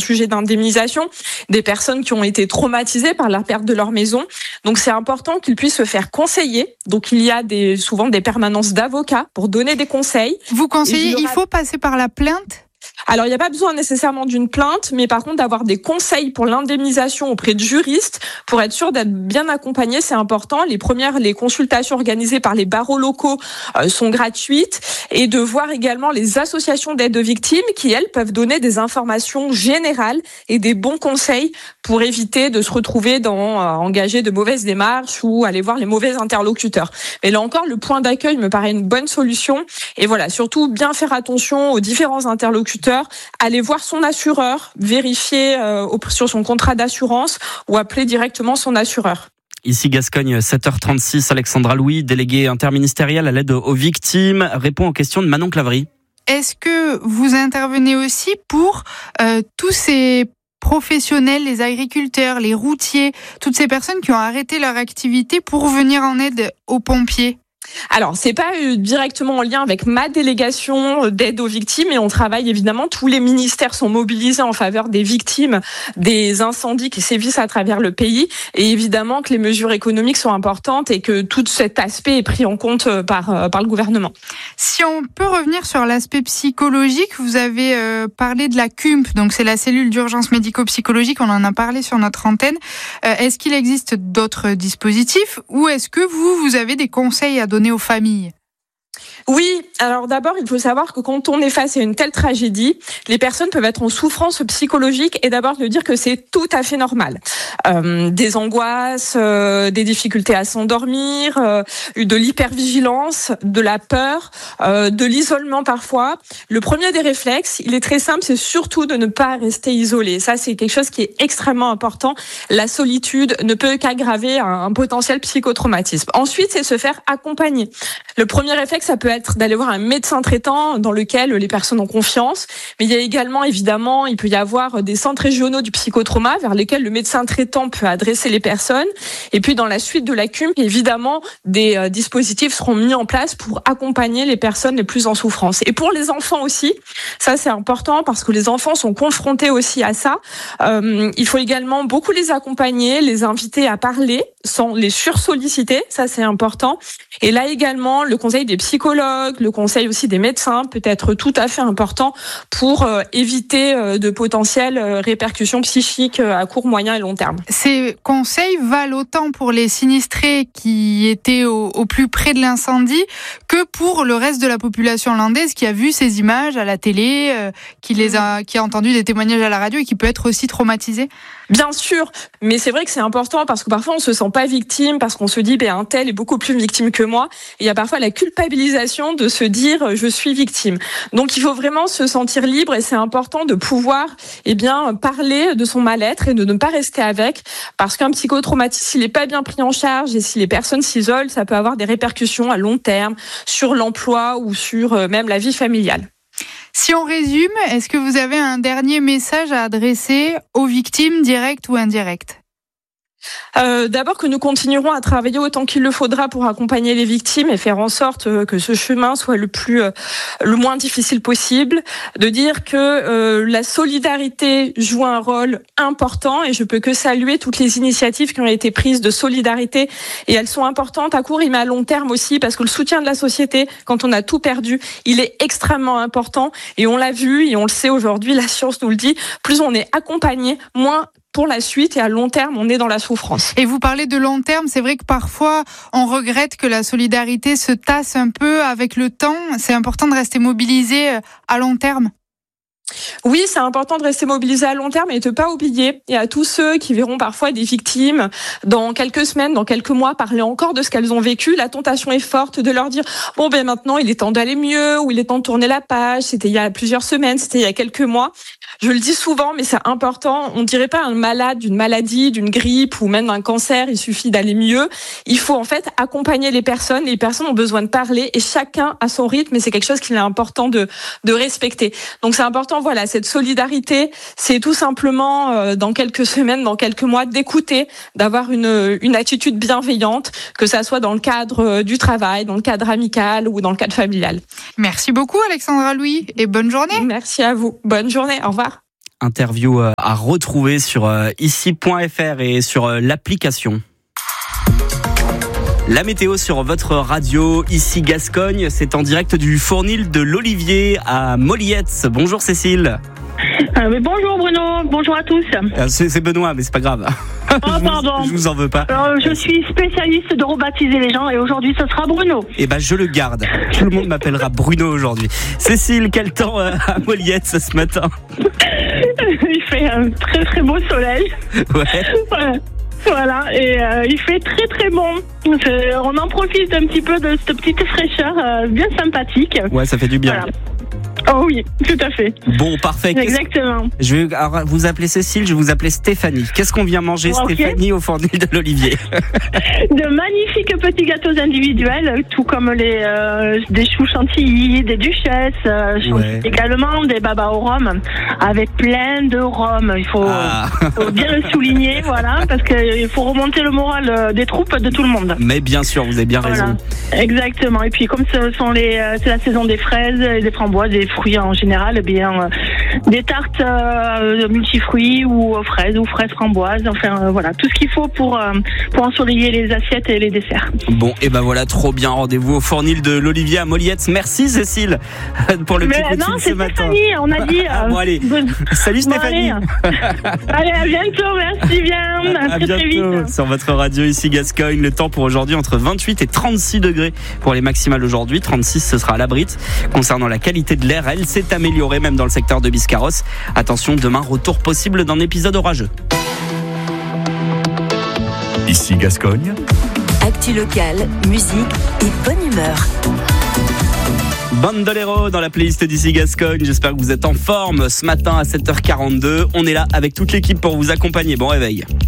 sujets d'indemnisation, des personnes qui ont été traumatisées par la perte de leur maison. Donc c'est important qu'ils puissent se faire conseiller. Donc il y a souvent des permanences d'avocats pour donner des conseils. Vous conseillez, il faut passer par la plainte ? Alors, il n'y a pas besoin nécessairement d'une plainte, mais par contre d'avoir des conseils pour l'indemnisation auprès de juristes pour être sûr d'être bien accompagné, c'est important. Les consultations organisées par les barreaux locaux sont gratuites, et de voir également les associations d'aide aux victimes qui, elles, peuvent donner des informations générales et des bons conseils pour éviter de se retrouver engager de mauvaises démarches ou aller voir les mauvais interlocuteurs. Mais là encore, le point d'accueil me paraît une bonne solution. Et voilà, surtout bien faire attention aux différents interlocuteurs, aller voir son assureur, vérifier sur son contrat d'assurance ou appeler directement son assureur. Ici Gascogne, 7h36, Alexandra Louis, déléguée interministérielle à l'aide aux victimes, répond aux questions de Manon Clavry. Est-ce que vous intervenez aussi pour tous ces professionnels, les agriculteurs, les routiers, toutes ces personnes qui ont arrêté leur activité pour venir en aide aux pompiers ? Alors, c'est pas directement en lien avec ma délégation d'aide aux victimes, mais on travaille évidemment, tous les ministères sont mobilisés en faveur des victimes des incendies qui sévissent à travers le pays, et évidemment que les mesures économiques sont importantes et que tout cet aspect est pris en compte par le gouvernement. Si on peut revenir sur l'aspect psychologique, vous avez parlé de la CUMP, donc c'est la cellule d'urgence médico-psychologique, on en a parlé sur notre antenne. Est-ce qu'il existe d'autres dispositifs, ou est-ce que vous avez des conseils à donner aux familles ? Oui, alors d'abord, il faut savoir que quand on est face à une telle tragédie, les personnes peuvent être en souffrance psychologique, et d'abord de dire que c'est tout à fait normal. Des angoisses, des difficultés à s'endormir, de l'hypervigilance, de la peur, de l'isolement parfois. Le premier des réflexes, il est très simple, c'est surtout de ne pas rester isolé. Ça, c'est quelque chose qui est extrêmement important. La solitude ne peut qu'aggraver un potentiel psychotraumatisme. Ensuite, c'est se faire accompagner. Le premier réflexe, ça peut être d'aller voir un médecin traitant dans lequel les personnes ont confiance. Mais il y a également, évidemment, il peut y avoir des centres régionaux du psychotrauma vers lesquels le médecin traitant peut adresser les personnes. Et puis, dans la suite de la CUMP, évidemment, des dispositifs seront mis en place pour accompagner les personnes les plus en souffrance. Et pour les enfants aussi, ça c'est important parce que les enfants sont confrontés aussi à ça. Il faut également beaucoup les accompagner, les inviter à parler sans les sursolliciter. Ça c'est important. Et là également, le conseil des psychologues, le conseil aussi des médecins peut être tout à fait important pour éviter de potentielles répercussions psychiques à court, moyen et long terme. Ces conseils valent autant pour les sinistrés qui étaient au plus près de l'incendie que pour le reste de la population landaise qui a vu ces images à la télé, qui a entendu des témoignages à la radio et qui peut être aussi traumatisé. Bien sûr, mais c'est vrai que c'est important parce que parfois on se sent pas victime parce qu'on se dit un tel est beaucoup plus victime que moi. Et il y a parfois la culpabilisation de se dire je suis victime. Donc il faut vraiment se sentir libre et c'est important de pouvoir parler de son mal-être et de ne pas rester avec, parce qu'un psychotraumatisme, s'il n'est pas bien pris en charge et si les personnes s'isolent, ça peut avoir des répercussions à long terme sur l'emploi ou sur même la vie familiale. Si on résume, est-ce que vous avez un dernier message à adresser aux victimes directes ou indirectes ? D'abord que nous continuerons à travailler autant qu'il le faudra pour accompagner les victimes et faire en sorte que ce chemin soit le moins difficile possible. De dire que la solidarité joue un rôle important et je peux que saluer toutes les initiatives qui ont été prises de solidarité, et elles sont importantes à court et à long terme aussi, parce que le soutien de la société quand on a tout perdu, il est extrêmement important, et on l'a vu et on le sait aujourd'hui, la science nous le dit, plus on est accompagné, moins pour la suite et à long terme, on est dans la souffrance. Et vous parlez de long terme, c'est vrai que parfois on regrette que la solidarité se tasse un peu avec le temps. C'est important de rester mobilisé à long terme. Oui, c'est important de rester mobilisé à long terme et de ne pas oublier. Et à tous ceux qui verront parfois des victimes dans quelques semaines, dans quelques mois, parler encore de ce qu'elles ont vécu, la tentation est forte de leur dire « Bon, maintenant, il est temps d'aller mieux » ou « Il est temps de tourner la page, c'était il y a plusieurs semaines, c'était il y a quelques mois ». Je le dis souvent, mais c'est important. On ne dirait pas un malade d'une maladie, d'une grippe ou même d'un cancer, il suffit d'aller mieux. Il faut en fait accompagner les personnes. Les personnes ont besoin de parler et chacun à son rythme, et c'est quelque chose qu'il est important de respecter. Donc c'est important, voilà, cette solidarité, c'est tout simplement dans quelques semaines, dans quelques mois, d'écouter, d'avoir une attitude bienveillante, que ça soit dans le cadre du travail, dans le cadre amical ou dans le cadre familial. Merci beaucoup Alexandra Louis et bonne journée. Merci à vous. Bonne journée. Au revoir. Interview à retrouver sur ici.fr et sur l'application. La météo sur votre radio, ici Gascogne, c'est en direct du Fournil de l'Olivier à Mollietz. Bonjour Cécile. Mais bonjour Bruno, bonjour à tous. C'est Benoît, mais c'est pas grave. Oh pardon. Je vous en veux pas. Je suis spécialiste de rebaptiser les gens et aujourd'hui ce sera Bruno. Eh ben je le garde. Tout le monde m'appellera Bruno aujourd'hui. Cécile, quel temps à Mollietz ce matin? Il fait un très très beau soleil. Ouais. Voilà, et il fait très très bon. On en profite un petit peu de cette petite fraîcheur bien sympathique. Ouais, ça fait du bien. Voilà. Oh oui, tout à fait. Bon, parfait. Exactement. Je vais vous appeler Cécile, je vais vous appeler Stéphanie. Qu'est-ce qu'on vient manger, okay, Stéphanie, au Fournil de l'Olivier? De magnifiques petits gâteaux individuels, tout comme des choux chantilly, des duchesses, également des babas au rhum, avec plein de rhum. Il faut bien le souligner, voilà, parce qu'il faut remonter le moral des troupes de tout le monde. Mais bien sûr, vous avez bien raison. Exactement. Et puis comme c'est la saison des fraises et des framboises, des fruits en général, bien des tartes multifruits ou fraises framboises, enfin voilà, tout ce qu'il faut pour ensoleiller les assiettes et les desserts. Bon, et ben voilà, trop bien. Rendez-vous au Fournil de l'Olivier à Mollietz. Merci Cécile pour le petit coup de fil ce matin. Stéphanie, on a dit. Bon allez, salut Stéphanie. Allez, à bientôt, merci bien. À bientôt, très vite. Sur votre radio ici Gascogne, le temps pour aujourd'hui entre 28 et 36 degrés pour les maximales aujourd'hui. 36, ce sera à la Brite. Concernant la qualité de l'air, elle s'est améliorée même dans le secteur de Biscarrosse. Attention, demain, retour possible d'un épisode orageux. Ici Gascogne. Actu locale, musique et bonne humeur. Bandolero dans la playlist d'ici Gascogne. J'espère que vous êtes en forme ce matin à 7h42. On est là avec toute l'équipe pour vous accompagner. Bon réveil.